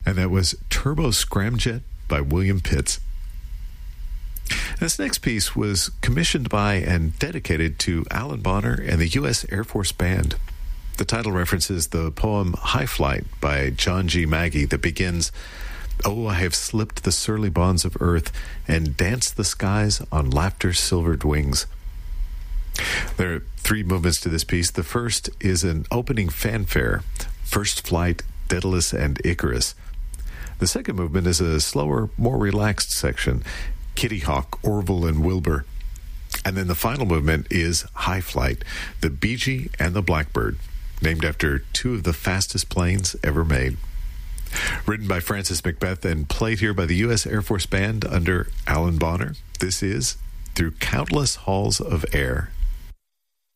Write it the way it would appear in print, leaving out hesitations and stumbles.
And that was Turbo Scramjet by William Pitts. This next piece was commissioned by and dedicated to Alan Bonner and the U.S. Air Force Band. The title references the poem High Flight by John G. Magee that begins, "Oh, I have slipped the surly bonds of earth and danced the skies on laughter's silvered wings." There are three movements to this piece. The first is an opening fanfare, First Flight, Daedalus, and Icarus. The second movement is a slower, more relaxed section, Kitty Hawk, Orville, and Wilbur. And then the final movement is High Flight, the Bee Gee and the Blackbird, named after two of the fastest planes ever made. Written by Francis Macbeth and played here by the U.S. Air Force Band under Alan Bonner, this is Through Countless Halls of Air.